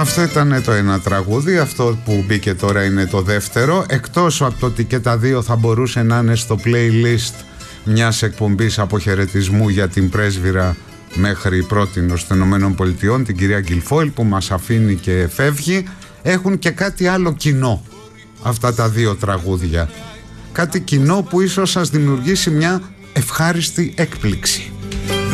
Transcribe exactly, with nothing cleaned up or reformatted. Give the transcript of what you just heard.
Αυτό ήταν το ένα τραγούδι. Αυτό που μπήκε τώρα είναι το δεύτερο. Εκτός από το ότι και τα δύο θα μπορούσε να είναι στο playlist μιας εκπομπής αποχαιρετισμού για την πρέσβυρα μέχρι πρότινος των Ηνωμένων Πολιτειών, την κυρία Γκιλφόιλ, που μας αφήνει και φεύγει, έχουν και κάτι άλλο κοινό αυτά τα δύο τραγούδια. Κάτι κοινό που ίσως σας δημιουργήσει μια ευχάριστη έκπληξη.